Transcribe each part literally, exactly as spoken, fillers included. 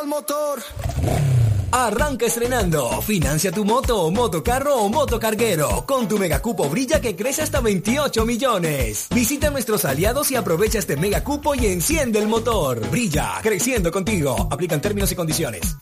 Motor. Arranca estrenando. Financia tu moto, motocarro o motocarguero. Con tu megacupo Brilla que crece hasta veintiocho millones. Visita nuestros aliados y aprovecha este megacupo y enciende el motor. Brilla, creciendo contigo. Aplican términos y condiciones.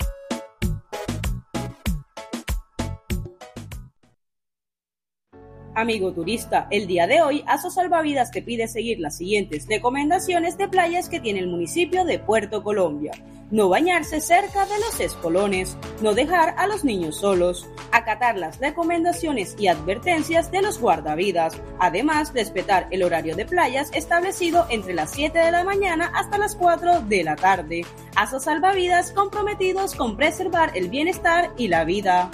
Amigo turista, el día de hoy Aso Salvavidas te pide seguir las siguientes recomendaciones de playas que tiene el municipio de Puerto Colombia. No bañarse cerca de los espolones, no dejar a los niños solos, acatar las recomendaciones y advertencias de los guardavidas, además respetar el horario de playas establecido entre las siete de la mañana hasta las cuatro de la tarde. Aso Salvavidas, comprometidos con preservar el bienestar y la vida.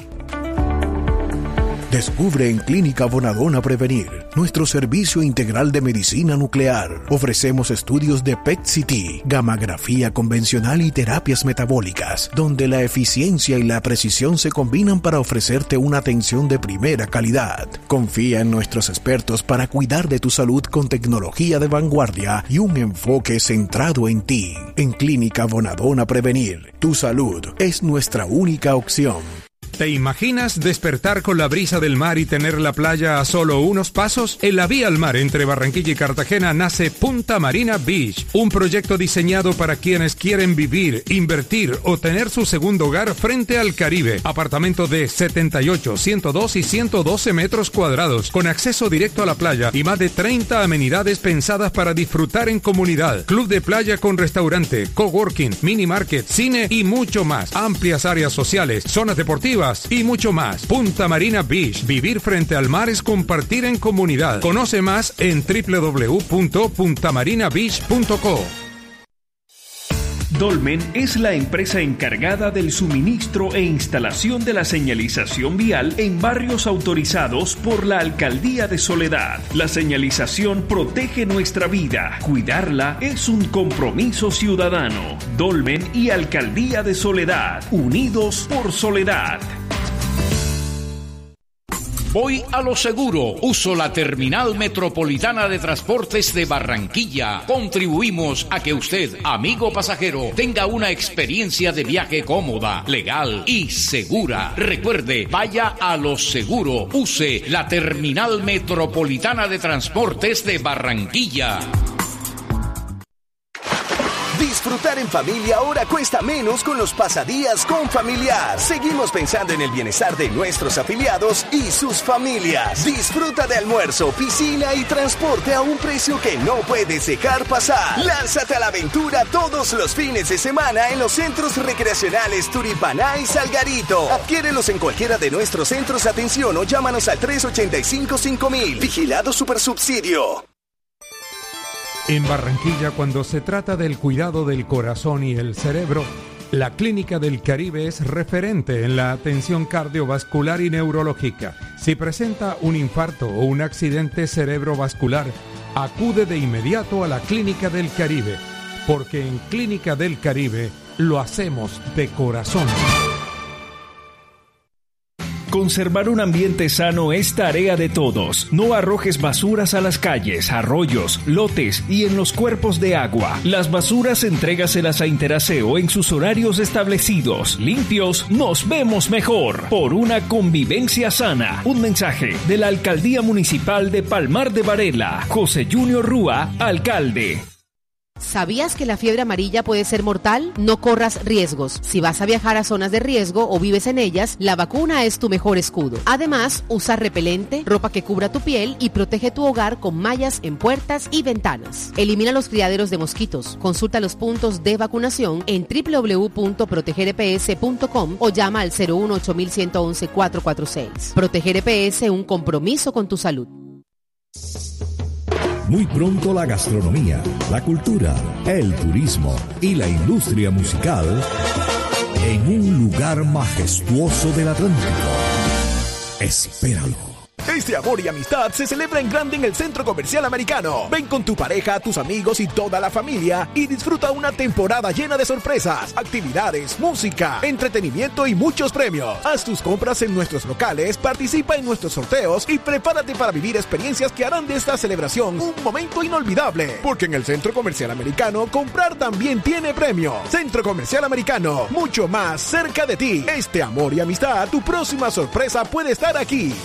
Descubre en Clínica Bonadona Prevenir nuestro servicio integral de medicina nuclear. Ofrecemos estudios de P E T C T, gammagrafía convencional y terapias metabólicas, donde la eficiencia y la precisión se combinan para ofrecerte una atención de primera calidad. Confía en nuestros expertos para cuidar de tu salud con tecnología de vanguardia y un enfoque centrado en ti. En Clínica Bonadona Prevenir, tu salud es nuestra única opción. ¿Te imaginas despertar con la brisa del mar y tener la playa a solo unos pasos? En la vía al mar entre Barranquilla y Cartagena nace Punta Marina Beach, un proyecto diseñado para quienes quieren vivir, invertir o tener su segundo hogar frente al Caribe. Apartamento de setenta y ocho, ciento dos y ciento doce metros cuadrados, con acceso directo a la playa y más de treinta amenidades pensadas para disfrutar en comunidad. Club de playa con restaurante, coworking, mini market, cine y mucho más. Amplias áreas sociales, zonas deportivas y mucho más. Punta Marina Beach. Vivir frente al mar es compartir en comunidad. Conoce más en doble u doble u doble u punto punta marina beach punto co. Dolmen es la empresa encargada del suministro e instalación de la señalización vial en barrios autorizados por la Alcaldía de Soledad. La señalización protege nuestra vida. Cuidarla es un compromiso ciudadano. Dolmen y Alcaldía de Soledad, unidos por Soledad. Voy a lo seguro. Uso la Terminal Metropolitana de Transportes de Barranquilla. Contribuimos a que usted, amigo pasajero, tenga una experiencia de viaje cómoda, legal y segura. Recuerde, vaya a lo seguro. Use la Terminal Metropolitana de Transportes de Barranquilla. Disfrutar en familia ahora cuesta menos con los pasadías con Familiar. Seguimos pensando en el bienestar de nuestros afiliados y sus familias. Disfruta de almuerzo, piscina y transporte a un precio que no puedes dejar pasar. Lánzate a la aventura todos los fines de semana en los centros recreacionales Turipaná y Salgarito. Adquiérelos en cualquiera de nuestros centros de atención o llámanos al tres ocho cinco cinco mil. Vigilado Supersubsidio. En Barranquilla, cuando se trata del cuidado del corazón y el cerebro, la Clínica del Caribe es referente en la atención cardiovascular y neurológica. Si presenta un infarto o un accidente cerebrovascular, acude de inmediato a la Clínica del Caribe, porque en Clínica del Caribe lo hacemos de corazón. Conservar un ambiente sano es tarea de todos. No arrojes basuras a las calles, arroyos, lotes y en los cuerpos de agua. Las basuras entrégaselas a Interaseo en sus horarios establecidos. Limpios, nos vemos mejor. Por una convivencia sana. Un mensaje de la Alcaldía Municipal de Palmar de Varela. José Junior Rúa, alcalde. ¿Sabías que la fiebre amarilla puede ser mortal? No corras riesgos. Si vas a viajar a zonas de riesgo o vives en ellas, la vacuna es tu mejor escudo. Además, usa repelente, ropa que cubra tu piel y protege tu hogar con mallas en puertas y ventanas. Elimina los criaderos de mosquitos. Consulta los puntos de vacunación en doble u doble u doble u punto proteger e pe ese punto com o llama al cero uno ocho uno uno uno uno cuatro cuatro seis. Proteger E P S, un compromiso con tu salud. Muy pronto la gastronomía, la cultura, el turismo y la industria musical en un lugar majestuoso del Atlántico. Espéralo. Este amor y amistad se celebra en grande en el Centro Comercial Americano. Ven con tu pareja, tus amigos y toda la familia y disfruta una temporada llena de sorpresas, actividades, música, entretenimiento y muchos premios. Haz tus compras en nuestros locales, participa en nuestros sorteos y prepárate para vivir experiencias que harán de esta celebración un momento inolvidable. Porque en el Centro Comercial Americano, comprar también tiene premio. Centro Comercial Americano, mucho más cerca de ti. Este amor y amistad, tu próxima sorpresa puede estar aquí.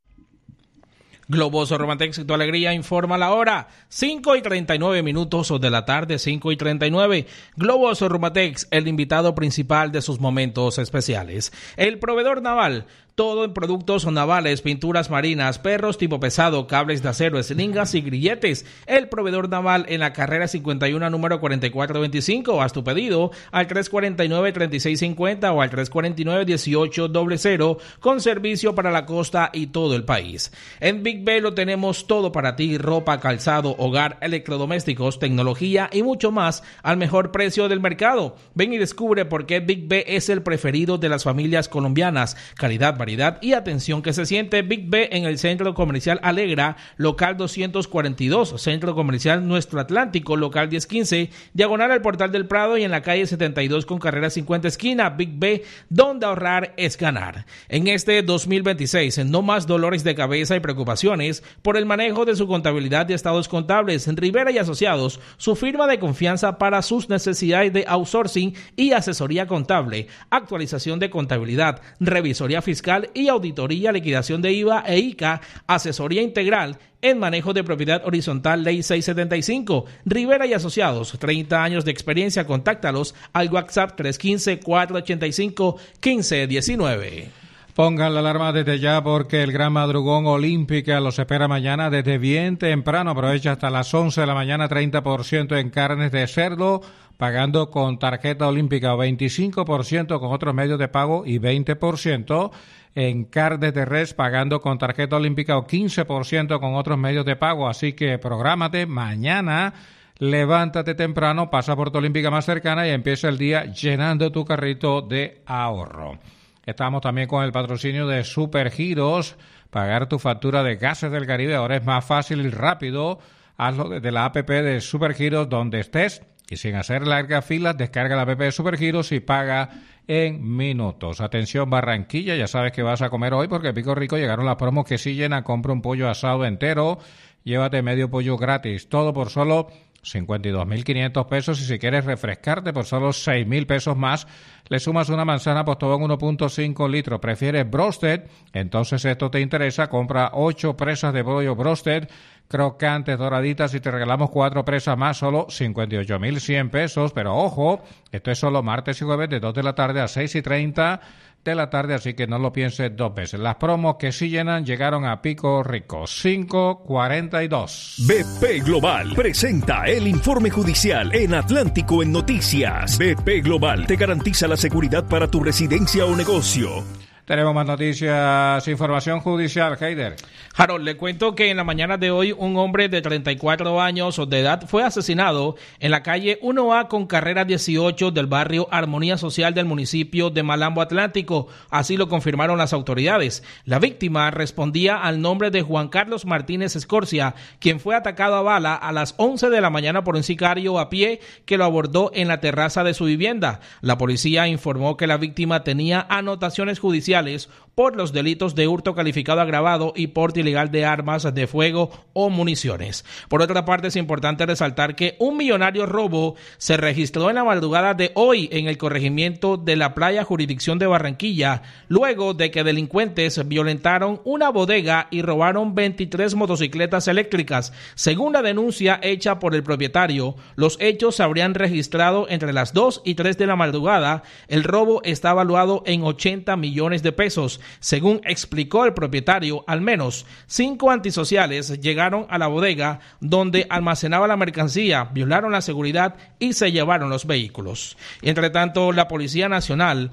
Globos Romantex, tu alegría, informa la hora, cinco y treinta y nueve minutos de la tarde, cinco y treinta y nueve. Globos Romantex, el invitado principal de sus momentos especiales. El proveedor naval, todo en productos navales, pinturas marinas, perros tipo pesado, cables de acero, eslingas y grilletes. El proveedor naval en la carrera cincuenta y uno, número cuarenta y cuatro veinticinco. Haz tu pedido al tres cuarenta y nueve, treinta y seis cincuenta o al tres cuarenta y nueve, dieciocho cero cero, con servicio para la costa y todo el país. En Big B lo tenemos todo para ti: ropa, calzado, hogar, electrodomésticos, tecnología y mucho más al mejor precio del mercado. Ven y descubre por qué Big B es el preferido de las familias colombianas. Calidad, variedad y atención que se siente. Big B en el Centro Comercial Alegra, local doscientos cuarenta y dos, Centro Comercial Nuestro Atlántico, local diez quince, diagonal al Portal del Prado, y en la calle setenta y dos con carrera cincuenta esquina. Big B, donde ahorrar es ganar. En este dos mil veintiséis, no más dolores de cabeza y preocupaciones por el manejo de su contabilidad y estados contables. En Rivera y Asociados, su firma de confianza para sus necesidades de outsourcing y asesoría contable, actualización de contabilidad, revisoría fiscal y auditoría, liquidación de I V A e I C A, asesoría integral en manejo de propiedad horizontal, ley seiscientos setenta y cinco. Rivera y Asociados, treinta años de experiencia. Contáctalos al WhatsApp tres uno cinco, cuatro ocho cinco, uno cinco uno nueve. Pongan la alarma desde ya porque el Gran Madrugón Olímpica los espera mañana desde bien temprano. Aprovecha hasta las once de la mañana, treinta por ciento en carnes de cerdo, pagando con tarjeta olímpica, o veinticinco por ciento con otros medios de pago y veinte por ciento en carnes de res, pagando con tarjeta olímpica, o quince por ciento con otros medios de pago. Así que prográmate mañana. Levántate temprano, pasa por tu olímpica más cercana y empieza el día llenando tu carrito de ahorro. Estamos también con el patrocinio de Supergiros. Pagar tu factura de Gases del Caribe ahora es más fácil y rápido. Hazlo desde la app de Supergiros donde estés y sin hacer largas filas. Descarga la app de Supergiros y paga en minutos. Atención Barranquilla, ya sabes que vas a comer hoy porque Pico Rico llegaron las promos que sí llenan. Compra un pollo asado entero, llévate medio pollo gratis. Todo por solo cincuenta y dos mil quinientos pesos, y si quieres refrescarte por solo seis mil pesos más, le sumas una manzana Postobón uno punto cinco litros. ¿Prefieres Brosted? Entonces esto te interesa. Compra ocho presas de pollo Brosted, crocantes, doraditas, y te regalamos cuatro presas más, solo cincuenta y ocho mil cien pesos. Pero ojo, esto es solo martes y jueves de dos de la tarde a seis y treinta de la tarde, así que no lo pienses dos veces. Las promos que sí llenan llegaron a Pico Rico. cinco cuarenta y dos. B P Global presenta el informe judicial en Atlántico en Noticias. B P Global te garantiza la seguridad para tu residencia o negocio. Tenemos más noticias, información judicial, Heider. Harold, le cuento que en la mañana de hoy un hombre de treinta y cuatro años de edad fue asesinado en la calle uno A con carrera dieciocho del barrio Armonía Social del municipio de Malambo Atlántico. Así lo confirmaron las autoridades. La víctima respondía al nombre de Juan Carlos Martínez Escorcia, quien fue atacado a bala a las once de la mañana por un sicario a pie que lo abordó en la terraza de su vivienda. La policía informó que la víctima tenía anotaciones judiciales por los delitos de hurto calificado agravado y porte ilegal de armas de fuego o municiones. Por otra parte, es importante resaltar que un millonario robo se registró en la madrugada de hoy en el corregimiento de La Playa, jurisdicción de Barranquilla, luego de que delincuentes violentaron una bodega y robaron veintitrés motocicletas eléctricas. Según la denuncia hecha por el propietario, los hechos se habrían registrado entre las dos y tres de la madrugada. El robo está evaluado en ochenta millones de pesos. Según explicó el propietario, al menos cinco antisociales llegaron a la bodega donde almacenaba la mercancía, violaron la seguridad y se llevaron los vehículos. Entre tanto, la Policía Nacional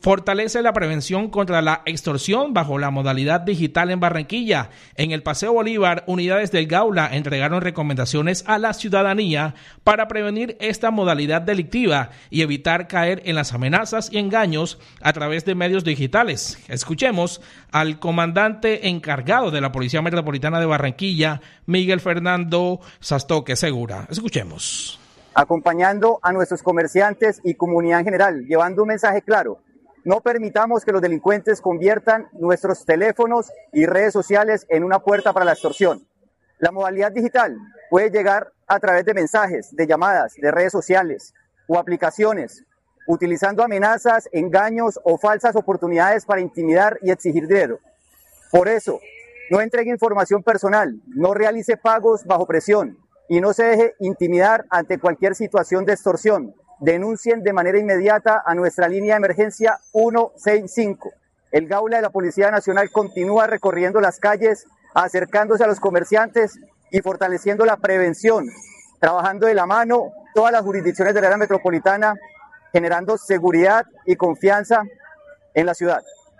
fortalece la prevención contra la extorsión bajo la modalidad digital en Barranquilla. En el Paseo Bolívar, unidades del Gaula entregaron recomendaciones a la ciudadanía para prevenir esta modalidad delictiva y evitar caer en las amenazas y engaños a través de medios digitales. Escuchemos al comandante encargado de la Policía Metropolitana de Barranquilla, Miguel Fernando Sastoque Segura. Escuchemos. Acompañando a nuestros comerciantes y comunidad en general, llevando un mensaje claro. No permitamos que los delincuentes conviertan nuestros teléfonos y redes sociales en una puerta para la extorsión. La modalidad digital puede llegar a través de mensajes, de llamadas, de redes sociales o aplicaciones, utilizando amenazas, engaños o falsas oportunidades para intimidar y exigir dinero. Por eso, no entregue información personal, no realice pagos bajo presión y no se deje intimidar ante cualquier situación de extorsión. Denuncien de manera inmediata a nuestra línea de emergencia ciento sesenta y cinco. El Gaula de la Policía Nacional continúa recorriendo las calles, acercándose a los comerciantes y fortaleciendo la prevención, trabajando de la mano todas las jurisdicciones de la área metropolitana, generando seguridad y confianza en la ciudad.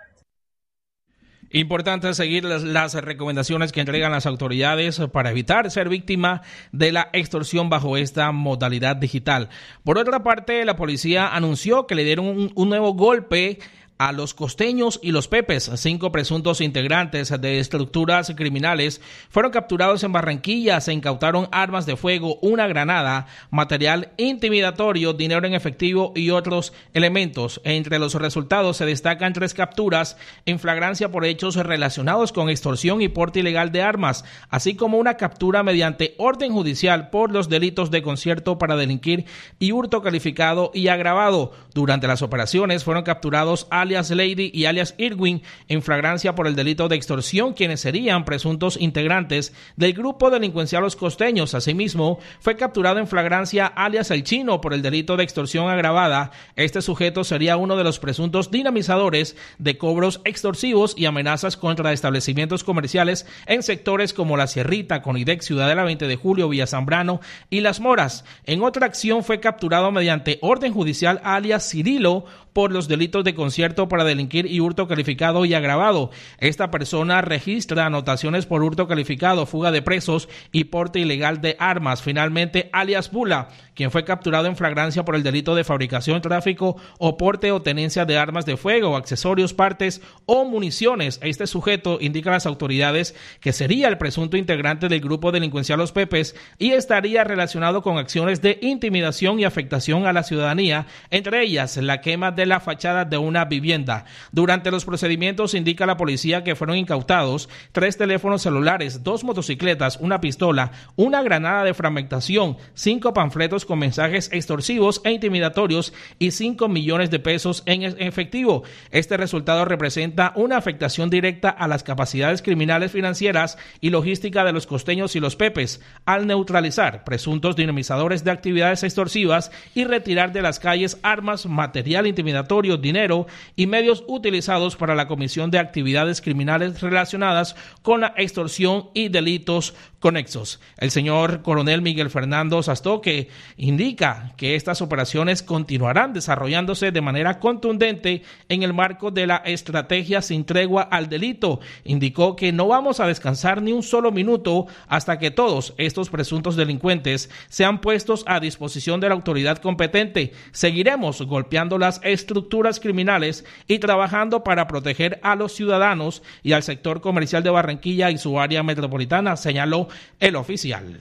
Importante seguir las, las recomendaciones que entregan las autoridades para evitar ser víctima de la extorsión bajo esta modalidad digital. Por otra parte, la policía anunció que le dieron un, un nuevo golpe a los costeños y los pepes. Cinco presuntos integrantes de estructuras criminales fueron capturados en Barranquilla. Se incautaron armas de fuego, una granada, material intimidatorio, dinero en efectivo y otros elementos. Entre los resultados se destacan tres capturas en flagrancia por hechos relacionados con extorsión y porte ilegal de armas, así como una captura mediante orden judicial por los delitos de concierto para delinquir y hurto calificado y agravado. Durante las operaciones fueron capturados a alias Lady y alias Irwin en flagrancia por el delito de extorsión, quienes serían presuntos integrantes del grupo delincuencial Los Costeños. Asimismo, fue capturado en flagrancia alias El Chino por el delito de extorsión agravada. Este sujeto sería uno de los presuntos dinamizadores de cobros extorsivos y amenazas contra establecimientos comerciales en sectores como La Sierrita, Conidex, Ciudadela veinte de julio, Villa Zambrano y Las Moras. En otra acción fue capturado mediante orden judicial alias Cirilo por los delitos de concierto para delinquir y hurto calificado y agravado. Esta persona registra anotaciones por hurto calificado, fuga de presos y porte ilegal de armas. Finalmente, alias Bula, quien fue capturado en flagrancia por el delito de fabricación, tráfico o porte o tenencia de armas de fuego, accesorios, partes o municiones. Este sujeto, indica las autoridades, que sería el presunto integrante del grupo delincuencial Los Pepes y estaría relacionado con acciones de intimidación y afectación a la ciudadanía, entre ellas la quema de la fachada de una vivienda. Durante los procedimientos, indica la policía que fueron incautados tres teléfonos celulares, dos motocicletas, una pistola, una granada de fragmentación, cinco panfletos con mensajes extorsivos e intimidatorios y cinco millones de pesos en efectivo. Este resultado representa una afectación directa a las capacidades criminales financieras y logística de los costeños y los pepes, al neutralizar presuntos dinamizadores de actividades extorsivas y retirar de las calles armas, material intimidatorio, dinero y medios utilizados para la comisión de actividades criminales relacionadas con la extorsión y delitos conexos. El señor coronel Miguel Fernando Sastoque indica que estas operaciones continuarán desarrollándose de manera contundente en el marco de la estrategia sin tregua al delito. Indicó que no vamos a descansar ni un solo minuto hasta que todos estos presuntos delincuentes sean puestos a disposición de la autoridad competente. Seguiremos golpeando las estructuras criminales y trabajando para proteger a los ciudadanos y al sector comercial de Barranquilla y su área metropolitana, señaló el oficial.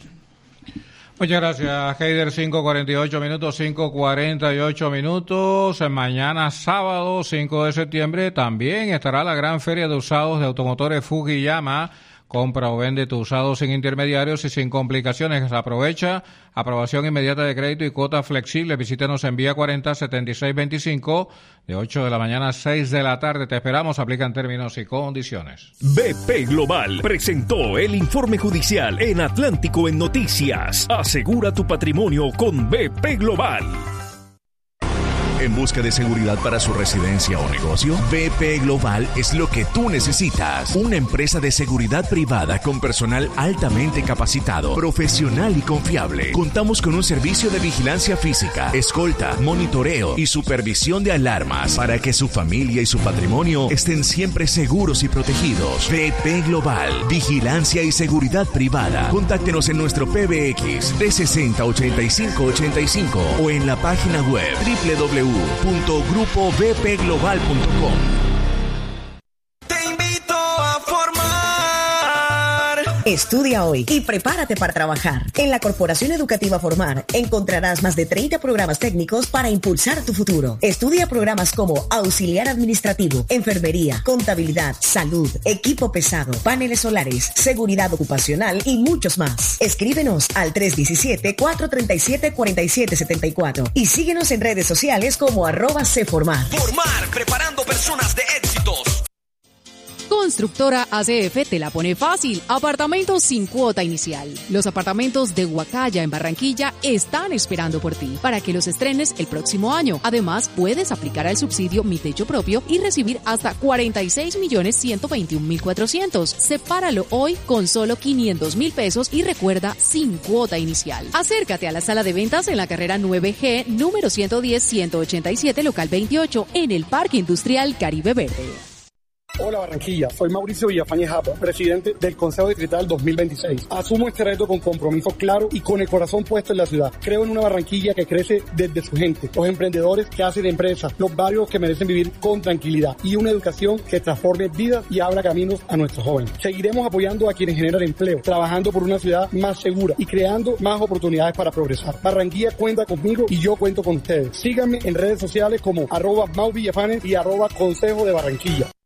Muchas gracias, Heider. cinco cuarenta y ocho minutos, cinco cuarenta y ocho minutos. Mañana sábado cinco de septiembre también estará la gran feria de usados de automotores Fujiyama. Compra o vende tu usado sin intermediarios y sin complicaciones. Aprovecha aprobación inmediata de crédito y cuota flexible. Visítenos en Vía cuarenta, setenta y seis veinticinco, de ocho de la mañana a seis de la tarde. Te esperamos. Aplican términos y condiciones. B P Global presentó el informe judicial en Atlántico en Noticias. Asegura tu patrimonio con B P Global. ¿En busca de seguridad para su residencia o negocio? V P Global es lo que tú necesitas. Una empresa de seguridad privada con personal altamente capacitado, profesional y confiable. Contamos con un servicio de vigilancia física, escolta, monitoreo y supervisión de alarmas para que su familia y su patrimonio estén siempre seguros y protegidos. V P Global, vigilancia y seguridad privada. Contáctenos en nuestro P B X trescientos sesenta, ochenta y cinco ochenta y cinco o en la página web doble u doble u doble u punto grupo v p global punto com. Estudia hoy y prepárate para trabajar. En la Corporación Educativa Formar encontrarás más de treinta programas técnicos para impulsar tu futuro. Estudia programas como auxiliar administrativo, enfermería, contabilidad, salud, equipo pesado, paneles solares, seguridad ocupacional y muchos más. Escríbenos al tres uno siete, cuatro tres siete, cuatro siete siete cuatro y síguenos en redes sociales como arroba cformar. Formar, preparando personas de éxitos. Constructora A C F te la pone fácil. Apartamentos sin cuota inicial. Los apartamentos de Huacaya en Barranquilla están esperando por ti para que los estrenes el próximo año. Además, puedes aplicar al subsidio Mi Techo Propio y recibir hasta cuarenta y seis millones ciento veintiún mil cuatrocientos. Sepáralo hoy con solo quinientos mil pesos y recuerda, sin cuota inicial. Acércate a la sala de ventas en la carrera nueve G, número ciento diez, ciento ochenta y siete, local veintiocho, en el Parque Industrial Caribe Verde. Hola Barranquilla, soy Mauricio Villafañe Japa, presidente del Consejo Distrital dos mil veintiséis. Asumo este reto con compromiso claro y con el corazón puesto en la ciudad. Creo en una Barranquilla que crece desde su gente, los emprendedores que hacen empresas, los barrios que merecen vivir con tranquilidad y una educación que transforme vidas y abra caminos a nuestros jóvenes. Seguiremos apoyando a quienes generan empleo, trabajando por una ciudad más segura y creando más oportunidades para progresar. Barranquilla cuenta conmigo y yo cuento con ustedes. Síganme en redes sociales como arroba Mau Villafañe y arroba Consejo de Barranquilla.